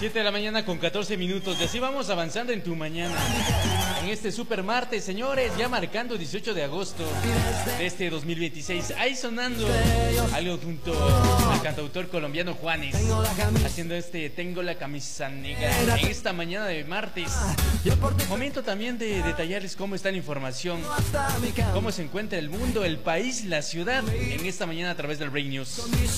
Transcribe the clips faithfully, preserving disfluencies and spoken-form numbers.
siete de la mañana con catorce minutos. Y así vamos avanzando en tu mañana. En este super martes, señores, ya marcando dieciocho de agosto de este dos mil veintiséis. Ahí sonando algo junto al cantautor colombiano Juanes, haciendo este Tengo la camisa negra en esta mañana de martes. Momento también de detallarles cómo está la información, cómo se encuentra el mundo, el país, la ciudad en esta mañana a través del Break News.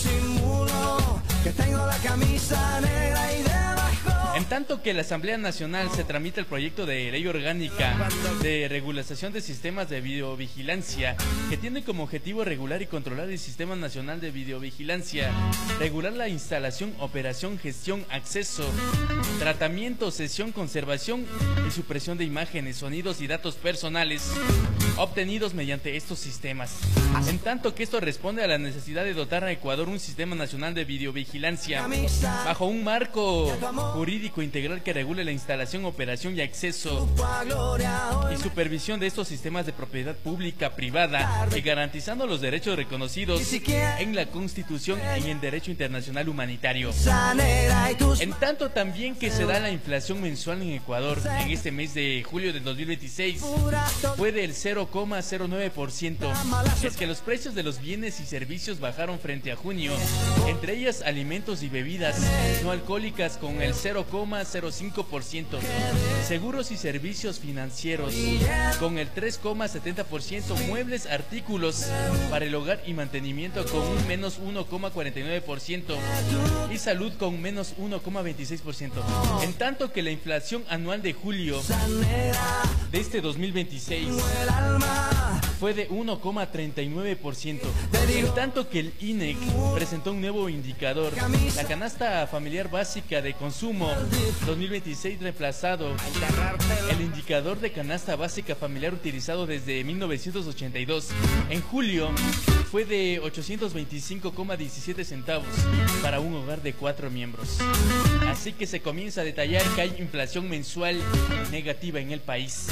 En tanto que la Asamblea Nacional se tramita el proyecto de ley orgánica de regulación de sistemas de videovigilancia, que tiene como objetivo regular y controlar el Sistema Nacional de Videovigilancia, regular la instalación, operación, gestión, acceso, tratamiento, cesión, conservación y supresión de imágenes, sonidos y datos personales obtenidos mediante estos sistemas. En tanto que esto responde a la necesidad de dotar a Ecuador un Sistema Nacional de Videovigilancia bajo un marco jurídico integral que regule la instalación, operación y acceso y supervisión de estos sistemas de propiedad pública, privada, y garantizando los derechos reconocidos en la Constitución y en el derecho internacional humanitario. En tanto también que se da la inflación mensual en Ecuador en este mes de julio del dos mil veintiséis fue del cero coma cero nueve por ciento. Es que los precios de los bienes y servicios bajaron frente a junio, entre ellas alimentos y bebidas no alcohólicas con el cero coma cero cinco por ciento, seguros y servicios financieros con el tres coma setenta por ciento, muebles, artículos para el hogar y mantenimiento con un menos uno coma cuarenta y nueve por ciento y salud con menos uno coma veintiséis por ciento. En tanto que la inflación anual de julio de este dos mil veintiséis fue de uno coma treinta y nueve por ciento. En tanto que el I N E C presentó un nuevo indicador, la canasta familiar básica de consumo dos mil veintiséis, reemplazado el indicador de canasta básica familiar utilizado desde mil novecientos ochenta y dos. En julio fue de ochocientos veinticinco coma diecisiete centavos para un hogar de cuatro miembros. Así que se comienza a detallar que hay inflación mensual negativa en el país.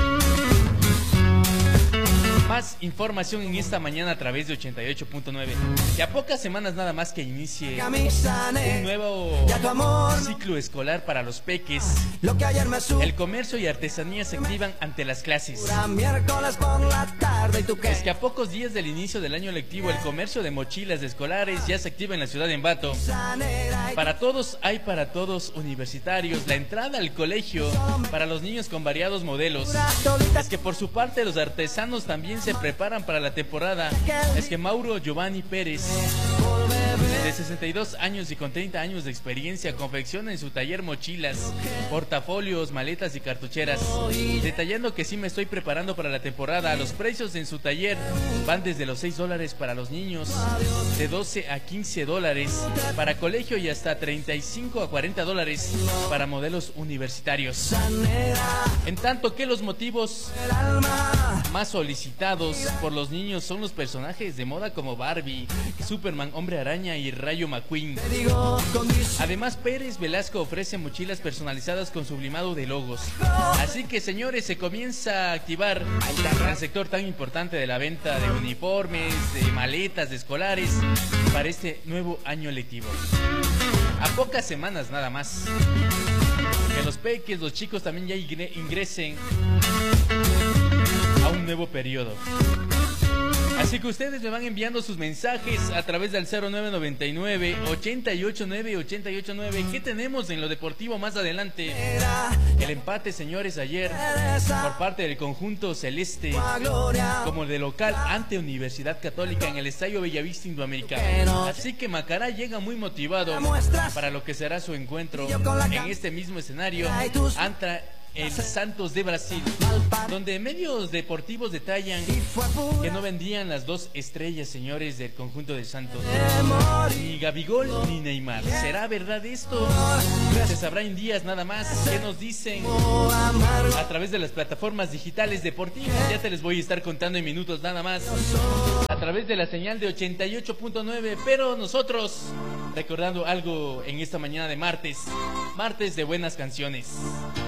Más información en esta mañana a través de ochenta y ocho punto nueve. Y a pocas semanas nada más que inicie un nuevo ciclo escolar para los peques, el comercio y artesanía se activan ante las clases. Es que a pocos días del inicio del año lectivo, el comercio de mochilas de escolares ya se activa en la ciudad de Ambato. Para todos hay para todos universitarios, la entrada al colegio para los niños con variados modelos. Es que por su parte los artesanos también se preparan para la temporada. Es que Mauro Giovanni Pérez, de sesenta y dos años y con treinta años de experiencia, confecciona en su taller mochilas, portafolios, maletas y cartucheras, detallando que sí me estoy preparando para la temporada. Los precios en su taller van desde los seis dólares para los niños, de doce a quince dólares para colegio y hasta treinta y cinco a cuarenta dólares para modelos universitarios. En tanto que los motivos más solicitados por los niños son los personajes de moda como Barbie, Superman, Hombre Araña y Rayo McQueen. Además, Pérez Velasco ofrece mochilas personalizadas con sublimado de logos. Así que, señores, se comienza a activar el sector tan importante de la venta de uniformes, de maletas, de escolares para este nuevo año lectivo. A pocas semanas nada más que los peques, los chicos también ya ingresen a un nuevo periodo. Así que ustedes me van enviando sus mensajes a través del cero nueve noventa y nueve, ochenta y ocho nueve, ochenta y ocho nueve. ¿Qué tenemos en lo deportivo más adelante? El empate, señores, ayer por parte del conjunto celeste como de local ante Universidad Católica en el Estadio Bellavista Indoamericano. Así que Macará llega muy motivado para lo que será su encuentro en este mismo escenario ante el Santos de Brasil, donde medios deportivos detallan que no vendrían las dos estrellas, señores, del conjunto de Santos, ni Gabigol ni Neymar. ¿Será verdad esto? Se sabrá en días nada más. ¿Qué nos dicen a través de las plataformas digitales deportivas? Ya te les voy a estar contando en minutos nada más a través de la señal de ochenta y ocho punto nueve. Pero nosotros recordando algo en esta mañana de martes, martes de buenas canciones.